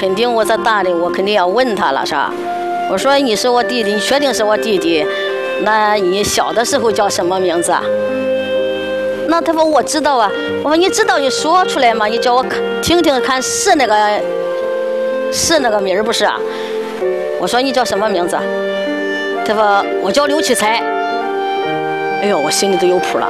肯定我这大的，我肯定要问他了，是吧？我说你是我弟弟，你确定是我弟弟？那你小的时候叫什么名字啊？那他说我知道啊。我说你知道你说出来嘛，你叫我听听看是那个名儿不是啊？我说你叫什么名字？他说我叫刘启才。哎呦，我心里都有谱了。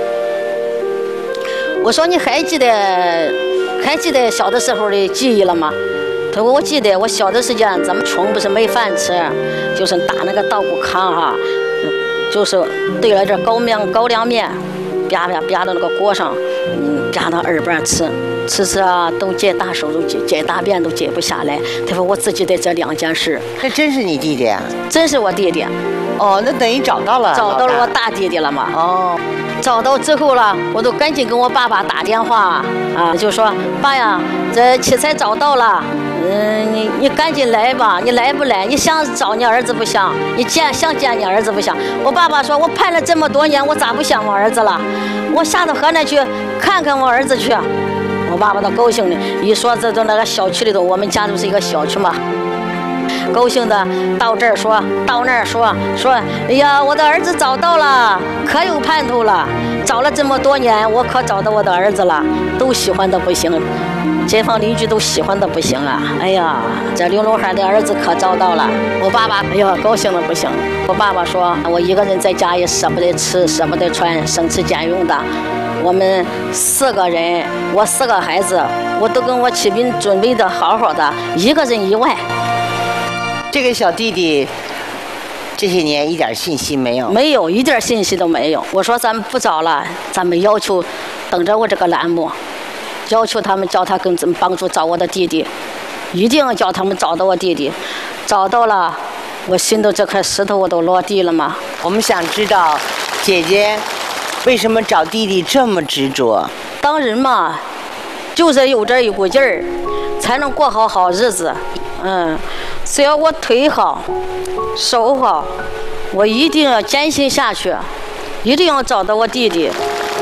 我说你还记得小的时候的记忆了吗？他说我记得，我小的时间咱们穷不是没饭吃，就是打那个稻谷糠哈，就是兑了这高粱面，啪啪啪到那个锅上，啪到耳边吃啊，都解大手都解大便都解不下来。他说我只记得这2件事。 这真是你弟弟啊？ 真是我弟弟。 哦，那等于找到了我大弟弟了嘛。 哦， 找到之后了，我都赶紧跟我爸爸打电话啊，就说爸呀，这启才找到了，你赶紧来吧，你来不来？你想找你儿子不想？你想见你儿子不想？我爸爸说，我盼了这么多年，我咋不想我儿子了？我下到河南去看看我儿子去。我爸爸都高兴的，一说这都那个小区里头，我们家就是一个小区嘛。高兴的到这儿说，到那儿说，哎呀，我的儿子找到了，可有盼头了。找了这么多年，我可找到我的儿子了，都喜欢的不行，街坊邻居都喜欢的不行啊。哎呀，这刘龙汉的儿子可找到了。我爸爸哎呀高兴的不行。我爸爸说，我一个人在家也舍不得吃，舍不得穿，省吃俭用的。我们4个人，我4个孩子，我都跟我启斌准备的好好的，一个人意外。 这个小弟弟这些年一点信息没有？ 没有，一点信息都没有。我说咱们不找了，咱们要求等着我这个栏目，要求他们叫他跟咱们帮助找我的弟弟，一定要叫他们找到我弟弟。找到了，我心头这块石头我都落地了嘛。 我们想知道姐姐为什么找弟弟这么执着？ 当人嘛，就是有这一股劲儿，才能过好日子。只要我腿好手好，我一定要坚信下去，一定要找到我弟弟。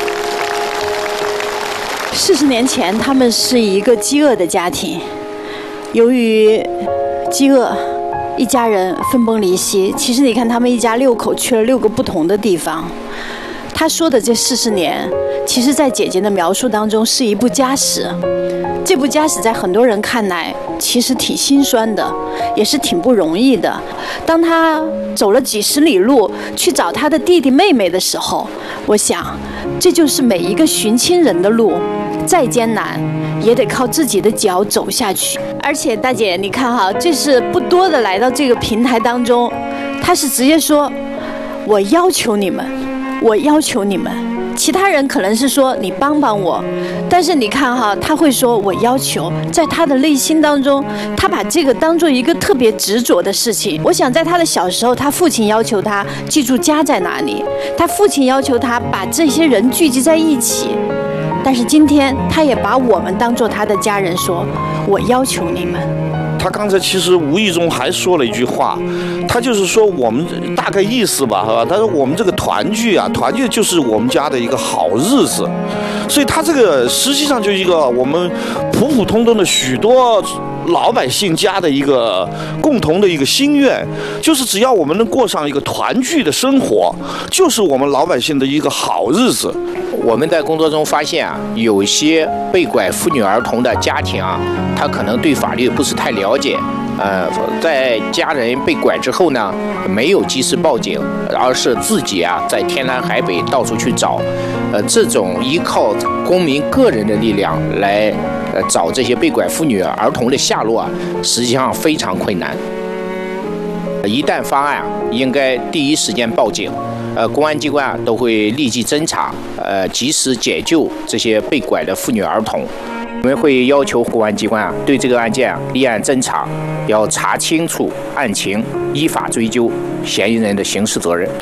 40年前他们是一个饥饿的家庭，由于饥饿一家人分崩离析。其实你看他们一家6口去了6个不同的地方。他说的这40年，其实在姐姐的描述当中是一部家史。这部家史在很多人看来其实挺心酸的，也是挺不容易的。当他走了几十里路去找他的弟弟妹妹的时候，我想这就是每一个寻亲人的路，再艰难也得靠自己的脚走下去。而且大姐你看哈，这是不多的来到这个平台当中，他是直接说我要求你们，我要求你们。其他人可能是说你帮帮我，但是你看哈，他会说我要求，在他的内心当中，他把这个当做一个特别执着的事情。我想在他的小时候，他父亲要求他记住家在哪里，他父亲要求他把这些人聚集在一起，但是今天他也把我们当做他的家人，说我要求你们。 他刚才其实无意中还说了一句话，他就是说我们大概意思吧，是吧？他说我们这个团聚啊，团聚就是我们家的一个好日子，所以他这个实际上就是一个我们普普通通的许多老百姓家的一个共同的一个心愿，就是只要我们能过上一个团聚的生活，就是我们老百姓的一个好日子。 我们在工作中发现啊，有些被拐妇女儿童的家庭啊，他可能对法律不是太了解，在家人被拐之后呢，没有及时报警，而是自己啊在天南海北到处去找，这种依靠公民个人的力量来找这些被拐妇女儿童的下落啊，实际上非常困难。一旦发案，应该第一时间报警。公安机关都会立即侦查，及时解救这些被拐的妇女儿童。我们会要求公安机关对这个案件立案侦查，要查清楚案情，依法追究嫌疑人的刑事责任。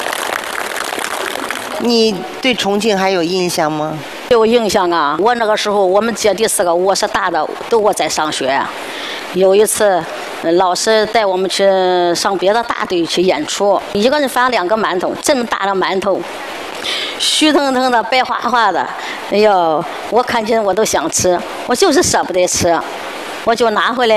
你对重庆还有印象吗？ 有印象啊！我那个时候，我们姐弟4个，我是大的，都我在上学。有一次，老师带我们去上别的大队去演出，一个人发2个馒头，这么大的馒头，虚腾腾的，白花花的，哎呦，我看见我都想吃，我就是舍不得吃，我就拿回来